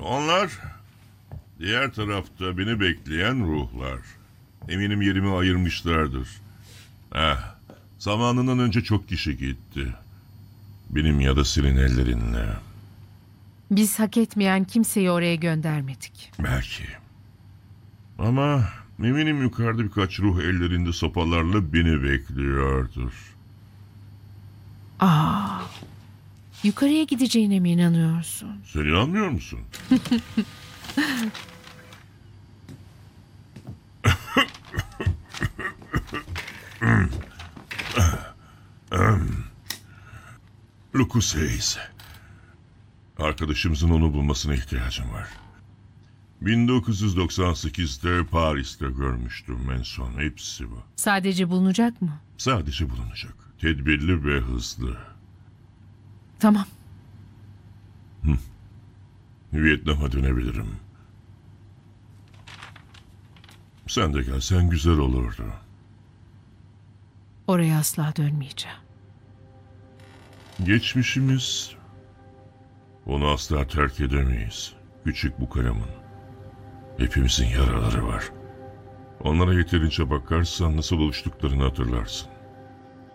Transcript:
Onlar diğer tarafta beni bekleyen ruhlar. Eminim yerimi ayırmışlardır. Zamanından önce çok kişi gitti. Benim ya da senin ellerinle. Biz hak etmeyen kimseyi oraya göndermedik. Belki. Ama eminim yukarıda birkaç ruh ellerinde sopalarla beni bekliyordur. Yukarıya gideceğine mi inanıyorsun? Sen inanmıyor musun? Lucas Hayes. Arkadaşımızın onu bulmasına ihtiyacım var. 1998'de Paris'te görmüştüm en son. Hepsi bu. Sadece bulunacak mı? Sadece bulunacak. Tedbirli ve hızlı. Tamam. Vietnam'a dönebilirim. Sen de gelsen güzel olurdu. Oraya asla dönmeyeceğim. Geçmişimiz... Onu asla terk edemeyiz. Küçük bu kalemın. Hepimizin yaraları var. Onlara yeterince bakarsan nasıl oluştuklarını hatırlarsın.